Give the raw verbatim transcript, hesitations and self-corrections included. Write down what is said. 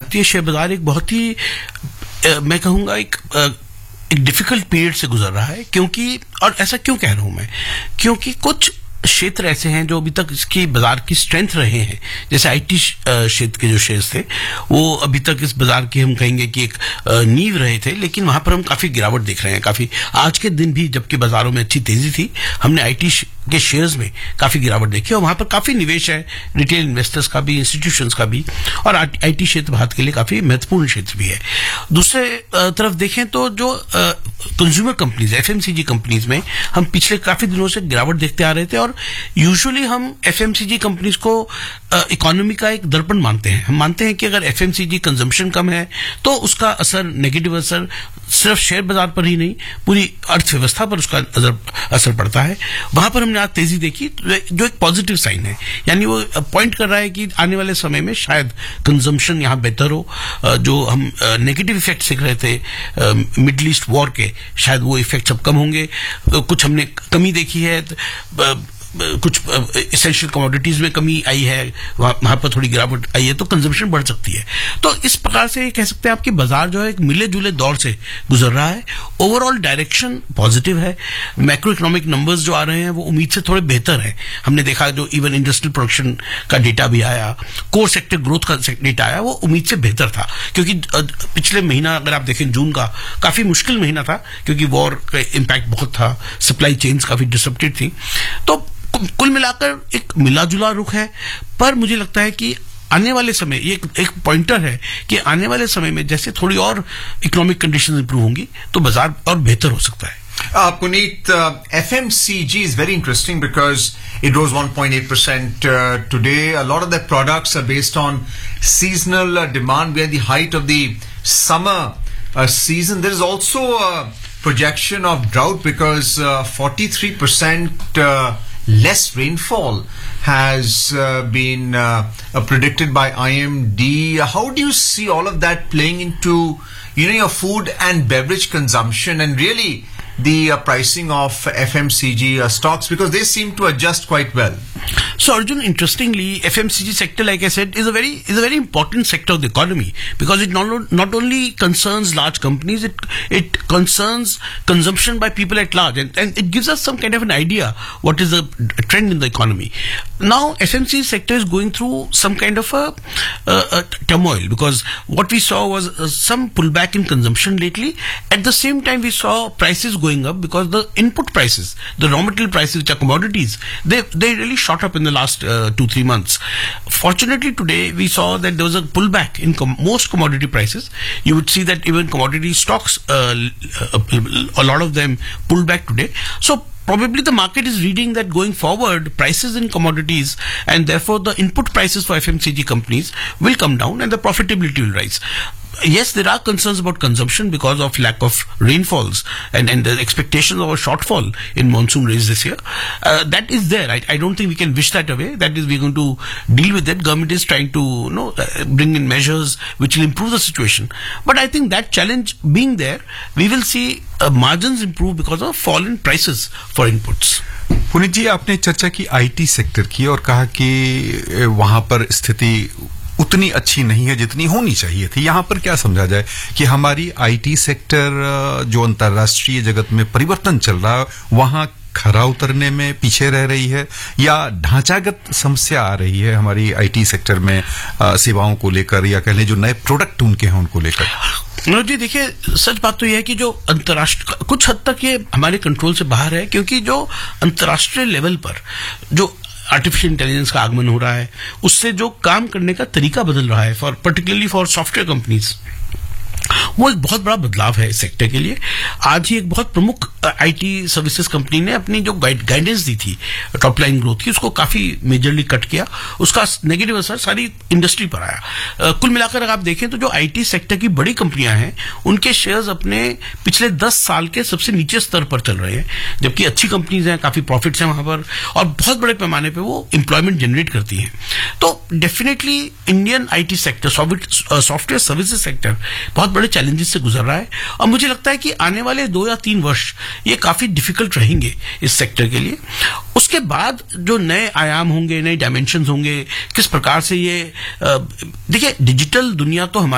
भारतीय शेयर बाजार एक बहुत ही आ, मैं कहूंगा एक आ, एक डिफिकल्ट पीरियड से गुजर रहा है, क्योंकि और ऐसा क्यों कह रहा हूं मैं, क्योंकि कुछ क्षेत्र ऐसे हैं जो अभी तक इसकी बाजार की स्ट्रेंथ रहे हैं, जैसे आईटी क्षेत्र के जो शेयर्स थे वो अभी तक इस बाजार की हम कहेंगे कि एक नींव रहे थे, लेकिन वहां पर हम काफी गिरावट देख रहे हैं। काफी आज के दिन भी जबकि बाजारों में अच्छी तेजी थी, हमने आईटी के शेयर्स में काफी गिरावट देखी और वहां पर काफी निवेश है, रिटेल इन्वेस्टर्स का भी, इंस्टीट्यूशंस का भी, और आईटी क्षेत्र भारत के लिए काफी महत्वपूर्ण क्षेत्र भी है। दूसरे तरफ देखें तो जो कंज्यूमर कंपनीज, एफएमसीजी कंपनीज में हम पिछले काफी दिनों से गिरावट देखते आ रहे थे, और यूजुअली हम एफएमसीजी कंपनीज को इकोनॉमी का एक दर्पण मानते हैं। हम मानते हैं कि अगर एफएमसीजी कंजम्पशन कम है तो उसका असर, नेगेटिव असर सिर्फ शेयर बाजार पर ही नहीं, पूरी अर्थव्यवस्था पर उसका असर पड़ता है। वहां पर हमने आज तेजी देखी जो एक पॉजिटिव साइन है, यानी वो पॉइंट कर रहा है कि आने वाले समय में शायद कंजम्पशन यहां बेहतर हो। जो हम नेगेटिव इफेक्ट देख रहे थे मिडिल ईस्ट वॉर के, शायद वो इफेक्ट अब कम होंगे। कुछ हमने कमी देखी है, कुछ एसेंशियल कमोडिटीज में कमी आई है, वहां पर थोड़ी गिरावट आई है, तो कंजम्पशन बढ़ सकती है। तो इस प्रकार से कह सकते हैं आपकी बाजार जो है एक मिले जुले दौर से गुजर रहा है। ओवरऑल डायरेक्शन पॉजिटिव है। मैक्रो इकोनॉमिक नंबर्स जो आ रहे हैं वो उम्मीद से थोड़े बेहतर है। हमने देखा जो इवन इंडस्ट्रियल प्रोडक्शन का डेटा भी आया, कोर सेक्टर ग्रोथ का डेटा आया, वो उम्मीद से बेहतर था, क्योंकि पिछले महीना अगर आप देखें जून का काफी मुश्किल महीना था, क्योंकि वॉर का इम्पैक्ट बहुत था, सप्लाई चेन्स काफी डिसरप्टेड थी। तो कुल मिलाकर एक मिला जुला रुख है, पर मुझे लगता है कि आने वाले समय ये एक, एक पॉइंटर है कि आने वाले समय में जैसे थोड़ी और इकोनॉमिक कंडीशंस इंप्रूव होंगी तो बाजार और बेहतर हो सकता है। Uh, Puneet, uh, F M C G is very interesting because it rose one point eight percent uh, today. A lot of their products are based on seasonal uh, demand. We are at the height of the summer uh, season. There is also a projection of drought because uh, forty-three percent uh, less rainfall has uh, been uh, uh, predicted by I M D. How do you see all of that playing into, you know, your food and beverage consumption and really the uh, pricing of F M C G uh, stocks, because they seem to adjust quite well? So Arjun, interestingly, F M C G sector, like I said, is a very is a very important sector of the economy because it not, not only concerns large companies, it it concerns consumption by people at large, and, and it gives us some kind of an idea what is the trend in the economy. Now, F M C G sector is going through some kind of a, a, a turmoil because what we saw was uh, some pullback in consumption lately. At the same time, we saw prices going up because the input prices, the raw material prices, which are commodities, they they really shot up in the last uh, two three months. Fortunately, today we saw that there was a pullback in com- most commodity prices. You would see that even commodity stocks, uh, a lot of them pulled back today. So probably the market is reading that going forward, prices in commodities and therefore the input prices for F M C G companies will come down and the profitability will rise. Yes, there are concerns about consumption because of lack of rainfalls and, and the expectations of a shortfall in monsoon rains this year. Uh, that is there. I, I don't think we can wish that away. That is, we're going to deal with it. Government is trying to, you know, uh, bring in measures which will improve the situation. But I think that challenge being there, we will see uh, margins improve because of fall in prices for inputs. Puneet जी, आपने चर्चा की IT sector की और कहा कि वहां पर स्थिति उतनी अच्छी नहीं है जितनी होनी चाहिए थी। यहां पर क्या समझा जाए कि हमारी आईटी सेक्टर जो अंतर्राष्ट्रीय जगत में परिवर्तन चल रहा है वहां खरा उतरने में पीछे रह रही है या ढांचागत समस्या आ रही है हमारी आईटी सेक्टर में आ, सेवाओं को लेकर या कह लें जो नए प्रोडक्ट उनके हैं उनको लेकर? मनोज जी, देखिए, सच बात तो यह है कि जो अंतर्राष्ट्रीय कुछ हद तक ये हमारे कंट्रोल से बाहर है, क्योंकि जो अंतर्राष्ट्रीय लेवल पर जो आर्टिफिशियल इंटेलिजेंस का आगमन हो रहा है उससे जो काम करने का तरीका बदल रहा है for particularly for software companies, वो एक बहुत बड़ा बदलाव है इस सेक्टर के लिए। आज ही एक बहुत प्रमुख आईटी सर्विसेज कंपनी ने अपनी जो गाइडेंस दी थी टॉप लाइन ग्रोथ की, उसको काफी मेजरली कट किया। उसका नेगेटिव असर सारी इंडस्ट्री पर आया। कुल मिलाकर अगर आप देखें तो जो आईटी सेक्टर की बड़ी कंपनियां हैं उनके शेयर्स अपने पिछले दस साल के सबसे नीचे स्तर पर चल रहे हैं, जबकि अच्छी कंपनीज हैं, काफी प्रॉफिट्स हैं वहां पर और बहुत बड़े पैमाने पर वो एम्प्लॉयमेंट जनरेट करती हैं। तो definitely Indian IT sector, software services sector बहुत बड़े चैलेंजेस से गुजर रहा है और मुझे लगता है कि आने वाले दो या तीन वर्ष ये काफी डिफिकल्ट रहेंगे इस सेक्टर के लिए। उसके बाद जो नए आयाम होंगे, नए डायमेंशंस होंगे, किस प्रकार से ये देखिए, डिजिटल दुनिया तो हमारे